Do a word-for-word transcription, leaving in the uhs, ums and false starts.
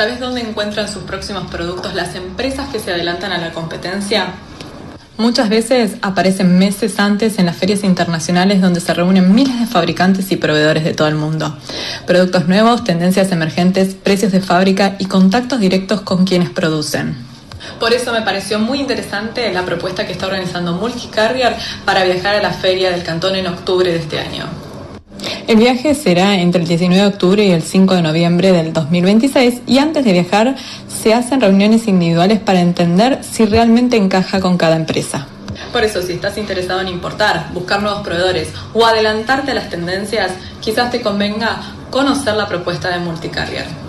¿Sabes dónde encuentran sus próximos productos las empresas que se adelantan a la competencia? Muchas veces aparecen meses antes en las ferias internacionales donde se reúnen miles de fabricantes y proveedores de todo el mundo. Productos nuevos, tendencias emergentes, precios de fábrica y contactos directos con quienes producen. Por eso me pareció muy interesante la propuesta que está organizando Multicarrier para viajar a la Feria del Cantón en octubre de este año. El viaje será entre el diecinueve de octubre y el cinco de noviembre del dos mil veintiséis y antes de viajar se hacen reuniones individuales para entender si realmente encaja con cada empresa. Por eso, si estás interesado en importar, buscar nuevos proveedores o adelantarte a las tendencias, quizás te convenga conocer la propuesta de Multicarrier.